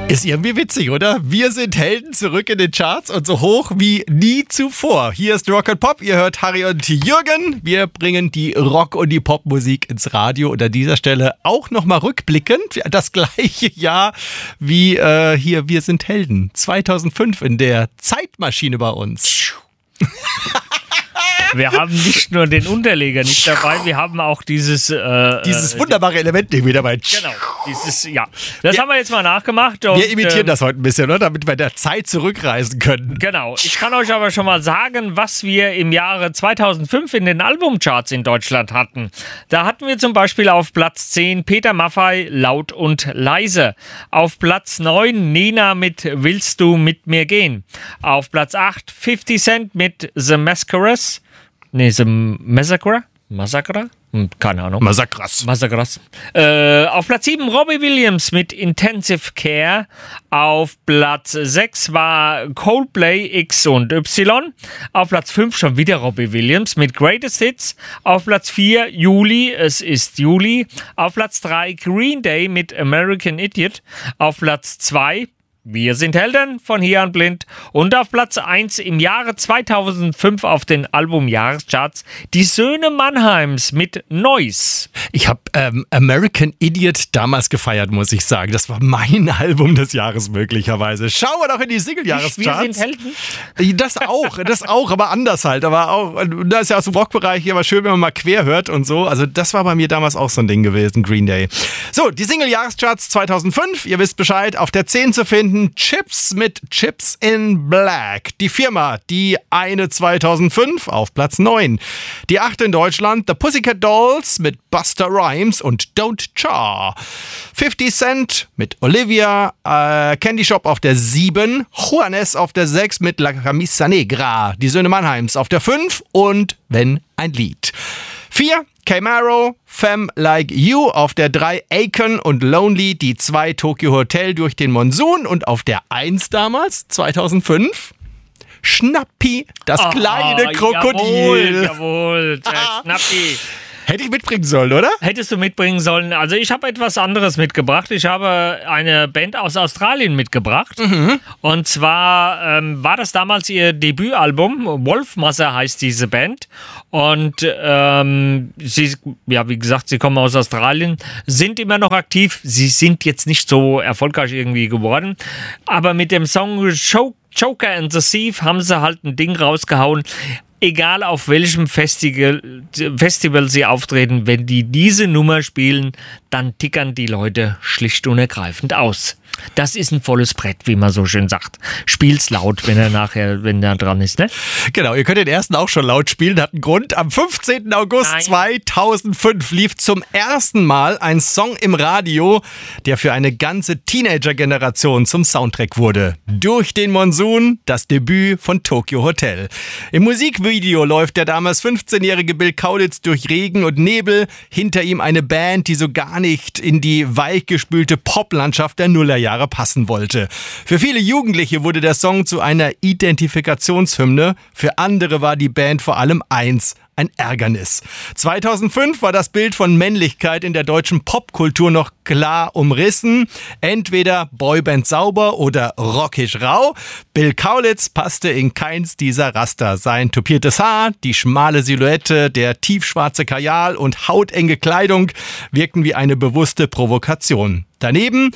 Ist irgendwie witzig, oder? Wir sind Helden, zurück in den Charts und so hoch wie nie zuvor. Hier ist Rock & Pop, ihr hört Harry und Jürgen. Wir bringen die Rock- und die Popmusik ins Radio und an dieser Stelle auch nochmal rückblickend das gleiche Jahr wie hier Wir sind Helden. 2005 in der Zeitmaschine bei uns. Wir haben nicht nur den Unterleger nicht dabei, wir haben auch dieses wunderbare Element nicht wieder bei. Genau, das haben wir jetzt mal nachgemacht. Und, wir imitieren das heute ein bisschen, oder? Damit wir in der Zeit zurückreisen können. Genau, ich kann euch aber schon mal sagen, was wir im Jahre 2005 in den Albumcharts in Deutschland hatten. Da hatten wir zum Beispiel auf Platz 10 Peter Maffay, Laut und Leise. Auf Platz 9 Nena mit Willst du mit mir gehen. Auf Platz 8 50 Cent mit The Masquerades. The Massacre? Keine Ahnung. Massacras. Auf Platz 7 Robbie Williams mit Intensive Care. Auf Platz 6 war Coldplay X und Y. Auf Platz 5 schon wieder Robbie Williams mit Greatest Hits. Auf Platz 4 Juli, es ist Juli. Auf Platz 3 Green Day mit American Idiot. Auf Platz 2 Wir sind Helden von Hier an Blind. Und auf Platz 1 im Jahre 2005 auf den Albumjahrescharts die Söhne Mannheims mit Noise. Ich habe American Idiot damals gefeiert, muss ich sagen. Das war mein Album des Jahres möglicherweise. Schauen wir doch in die Single-Jahrescharts. Wir sind Helden? Das auch, aber anders halt. Aber auch, das ist ja aus dem Rockbereich hier, aber schön, wenn man mal quer hört und so. Also das war bei mir damals auch so ein Ding gewesen, Green Day. So, die Single-Jahrescharts 2005, ihr wisst Bescheid, auf der 10 zu finden. Chips mit Chips in Black. Die Firma, die eine 2005 auf Platz 9. Die 8 in Deutschland, The Pussycat Dolls mit Busta Rhymes und Don't Char. 50 Cent mit Olivia, Candy Shop auf der 7, Juanes auf der 6 mit La Camisa Negra. Die Söhne Mannheims auf der 5 und Wenn ein Lied. 4, Camaro, Femme Like You auf der 3, Akon und Lonely, die 2, Tokyo Hotel durch den Monsun und auf der 1 damals, 2005, Schnappi, das kleine Krokodil. Jawohl, der Schnappi. Hätte ich mitbringen sollen, oder? Hättest du mitbringen sollen. Also ich habe etwas anderes mitgebracht. Ich habe eine Band aus Australien mitgebracht. Und zwar war das damals ihr Debütalbum. Wolfmasse heißt diese Band. Und sie, ja, wie gesagt, sie kommen aus Australien, sind immer noch aktiv. Sie sind jetzt nicht so erfolgreich irgendwie geworden. Aber mit dem Song Joker and the Thief haben sie halt ein Ding rausgehauen. Egal auf welchem Festival sie auftreten, wenn die diese Nummer spielen, dann tickern die Leute schlicht und ergreifend aus. Das ist ein volles Brett, wie man so schön sagt. Spiel's laut, wenn er dran ist, ne? Genau, ihr könnt den ersten auch schon laut spielen, hat einen Grund. Am 15. August 2005 lief zum ersten Mal ein Song im Radio, der für eine ganze Teenager-Generation zum Soundtrack wurde. Durch den Monsun, das Debüt von Tokyo Hotel. Im Musikvideo läuft der damals 15-jährige Bill Kaulitz durch Regen und Nebel. Hinter ihm eine Band, die so gar nicht in die weichgespülte Poplandschaft der Nullerjahre passen wollte. Für viele Jugendliche wurde der Song zu einer Identifikationshymne. Für andere war die Band vor allem eins: ein Ärgernis. 2005 war das Bild von Männlichkeit in der deutschen Popkultur noch klar umrissen. Entweder Boyband sauber oder rockig rau. Bill Kaulitz passte in keins dieser Raster. Sein tupiertes Haar, die schmale Silhouette, der tiefschwarze Kajal und hautenge Kleidung wirkten wie eine bewusste Provokation. Daneben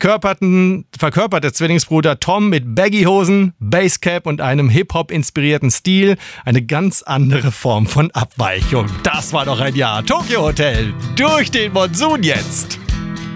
verkörperte Zwillingsbruder Tom mit Baggy-Hosen, Basecap und einem Hip-Hop-inspirierten Stil eine ganz andere Form von Abweichung. Das war doch ein Jahr. Tokyo Hotel, durch den Monsun jetzt.